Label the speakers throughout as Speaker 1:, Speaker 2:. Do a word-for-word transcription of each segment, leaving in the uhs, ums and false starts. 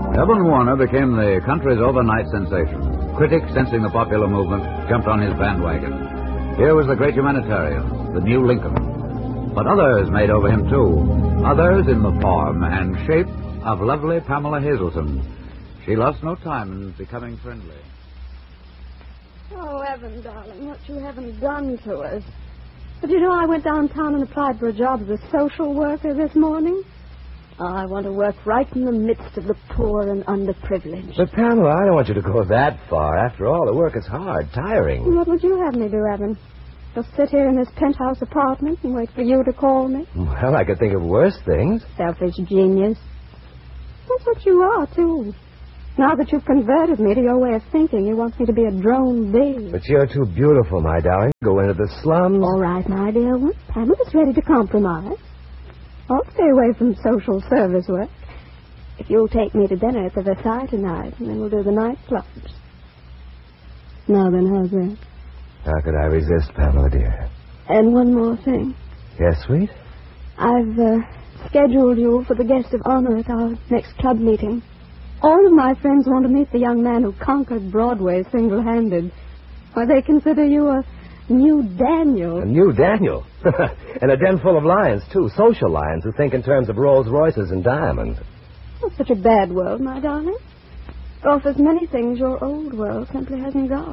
Speaker 1: Evan Warner became the country's overnight sensation. Critics, sensing the popular movement, jumped on his bandwagon. Here was the great humanitarian, the new Lincoln. But others made over him, too. Others in the form and shape of lovely Pamela Hazelton. She lost no time in becoming friendly.
Speaker 2: Oh, Evan, darling, what you haven't done to us. But you know, I went downtown and applied for a job as a social worker this morning. Oh, I want to work right in the midst of the poor and underprivileged.
Speaker 3: But, Pamela, I don't want you to go that far. After all, the work is hard, tiring.
Speaker 2: What would you have me do, Evan? Just sit here in this penthouse apartment and wait for you to call me?
Speaker 3: Well, I could think of worse things.
Speaker 2: Selfish genius. That's what you are, too. Now that you've converted me to your way of thinking, you want me to be a drone bee.
Speaker 3: But you're too beautiful, my darling. Go into the slums.
Speaker 2: All right, my dear one. Pamela's ready to compromise. I'll stay away from social service work. If you'll take me to dinner at the Versailles tonight, and then we'll do the nightclubs. Now then, how's that?
Speaker 3: How could I resist, Pamela, dear?
Speaker 2: And one more thing.
Speaker 3: Yes, sweet?
Speaker 2: I've uh, scheduled you for the guest of honor at our next club meeting. All of my friends want to meet the young man who conquered Broadway single-handed. Why, they consider you a new Daniel.
Speaker 3: A new Daniel? And a den full of lions, too. Social lions who think in terms of Rolls Royces and diamonds.
Speaker 2: Not such a bad world, my darling. It offers many things your old world simply hasn't got.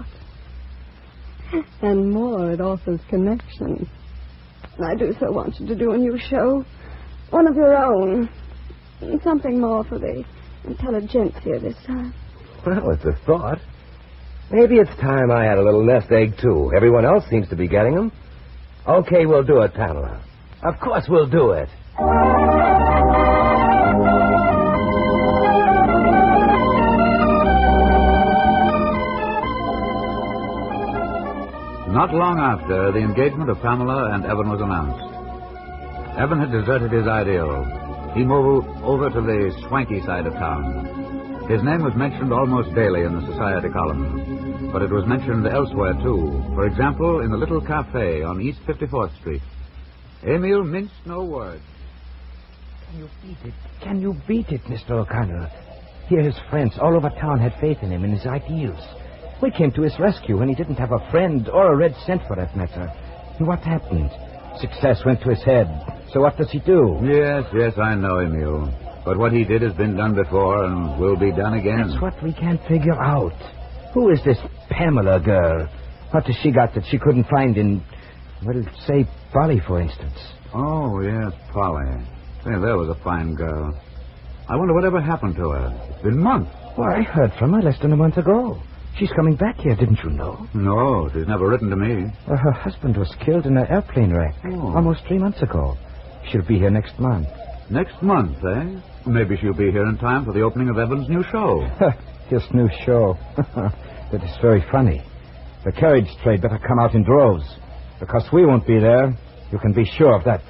Speaker 2: And more, it offers connection. I do so want you to do a new show. One of your own. Something more for the intelligentsia this time.
Speaker 3: Well, it's a thought. Maybe it's time I had a little nest egg, too. Everyone else seems to be getting them. Okay, we'll do it, Pamela. Of course we'll do it.
Speaker 1: Not long after, the engagement of Pamela and Evan was announced. Evan had deserted his ideal. He moved over to the swanky side of town. His name was mentioned almost daily in the society column, but it was mentioned elsewhere, too. For example, in the little cafe on East fifty-fourth Street. Emil minced no words.
Speaker 4: Can you beat it? Can you beat it, Mister O'Connor? Here his friends all over town had faith in him and his ideals. We came to his rescue when he didn't have a friend or a red cent for that matter. And what happened? Success went to his head. So what does he do?
Speaker 1: Yes, yes, I know, Emil. But what he did has been done before and will be done again.
Speaker 4: That's what we can't figure out. Who is this Pamela girl? What has she got that she couldn't find in, well, say, Polly, for instance?
Speaker 1: Oh, yes, Polly. Say, there was a fine girl. I wonder whatever happened to her. It's been months.
Speaker 4: Well, I heard from her less than a month ago. She's coming back here, didn't you know?
Speaker 1: No, she's never written to me.
Speaker 4: Well, her husband was killed in an airplane wreck
Speaker 1: oh.
Speaker 4: almost three months ago. She'll be here next month.
Speaker 1: Next month, eh? Maybe she'll be here in time for the opening of Evan's new show.
Speaker 4: His new show. That is very funny. The carriage trade better come out in droves, because we won't be there. You can be sure of that.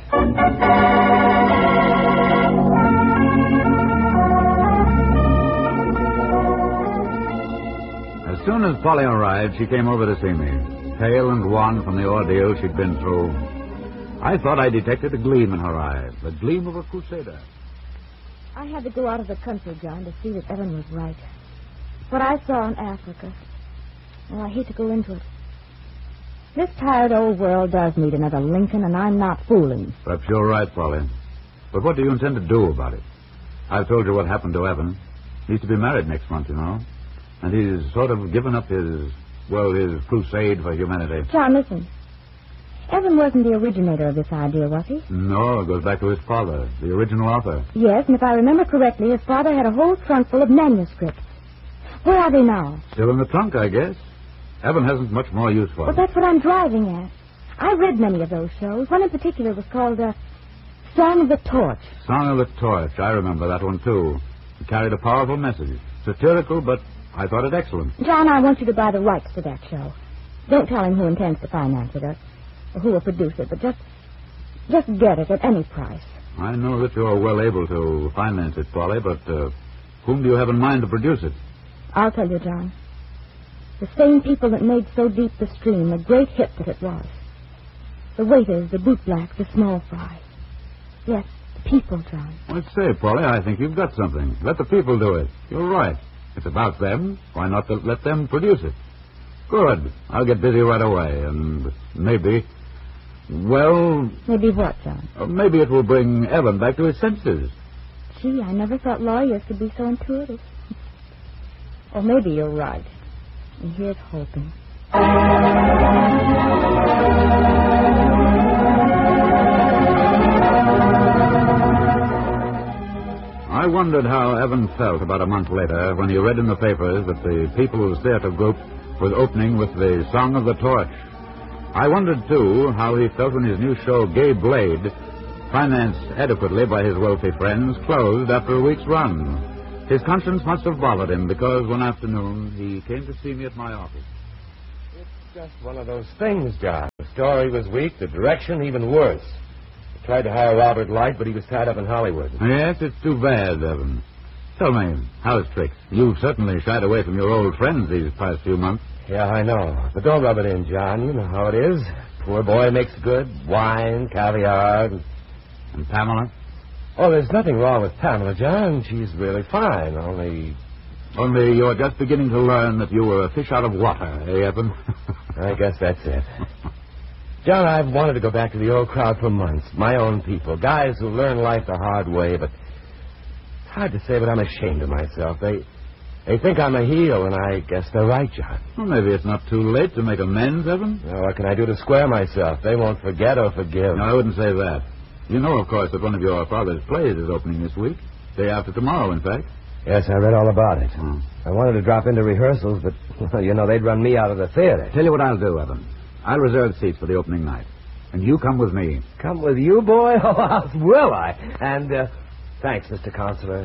Speaker 1: As soon as Polly arrived, she came over to see me, pale and wan from the ordeal she'd been through. I thought I detected a gleam in her eye, the gleam of a crusader.
Speaker 5: I had to go out of the country, John, to see that Evan was right. What I saw in Africa. Well, I hate to go into it. This tired old world does need another Lincoln, and I'm not fooling.
Speaker 1: Perhaps you're right, Polly. But what do you intend to do about it? I've told you what happened to Evan. He's to be married next month, you know. And he's sort of given up his, well, his crusade for humanity.
Speaker 5: John, listen. Evan wasn't the originator of this idea, was he?
Speaker 1: No, it goes back to his father, the original author.
Speaker 5: Yes, and if I remember correctly, his father had a whole trunk full of manuscripts. Where are they now?
Speaker 1: Still in the trunk, I guess. Evan hasn't much more use for
Speaker 5: them. Well, that's what I'm driving at. I read many of those shows. One in particular was called uh, Song of the Torch.
Speaker 1: Song of the Torch. I remember that one, too. It carried a powerful message. Satirical, but I thought it excellent.
Speaker 5: John, I want you to buy the rights to that show. Don't tell him who intends to finance it or, or who will produce it, but just, just get it at any price.
Speaker 1: I know that you're well able to finance it, Polly, but uh, whom do you have in mind to produce it?
Speaker 5: I'll tell you, John. The same people that made So Deep the Stream, the great hit that it was. The waiters, the bootblacks, the small fry. Yes, the people, John.
Speaker 1: Let's say, Polly, I think you've got something. Let the people do it. You're right. It's about them. Why not let them produce it? Good. I'll get busy right away, and maybe... Well...
Speaker 5: Maybe what, John?
Speaker 1: Uh, maybe it will bring Evan back to his senses.
Speaker 5: Gee, I never thought lawyers could be so intuitive. Or maybe you're right. And here's hoping.
Speaker 1: I wondered how Evan felt about a month later when he read in the papers that the People's Theater Group was opening with the Song of the Torch. I wondered, too, how he felt when his new show, Gay Blade, financed adequately by his wealthy friends, closed after a week's run. His conscience must have bothered him because one afternoon he came to see me at my office.
Speaker 3: It's just one of those things, John. The story was weak, the direction even worse. I tried to hire Robert Light, but he was tied up in Hollywood.
Speaker 1: Yes, it's too bad, Evan. Tell me, how's Trix? You've certainly shied away from your old friends these past few months.
Speaker 3: Yeah, I know. But don't rub it in, John. You know how it is. Poor boy makes good. Wine, caviar. And,
Speaker 1: and Pamela?
Speaker 3: Oh, there's nothing wrong with Pamela, John. She's really fine, only...
Speaker 1: Only you're just beginning to learn that you were a fish out of water, eh, Evan?
Speaker 3: I guess that's it. John, I've wanted to go back to the old crowd for months. My own people. Guys who learn life the hard way, but... It's hard to say, but I'm ashamed of myself. They... They think I'm a heel, and I guess they're right, John.
Speaker 1: Well, maybe it's not too late to make amends, Evan.
Speaker 3: Well, what can I do to square myself? They won't forget or forgive.
Speaker 1: No, I wouldn't say that. You know, of course, that one of your father's plays is opening this week. Day after tomorrow, in fact.
Speaker 3: Yes, I read all about it.
Speaker 1: Hmm.
Speaker 3: I wanted to drop into rehearsals, but, well, you know, they'd run me out of the theater.
Speaker 1: Tell you what I'll do, Evan. I'll reserve seats for the opening night. And you come with me.
Speaker 3: Come with you, boy? Oh, will I? And, uh, thanks, Mister Counselor.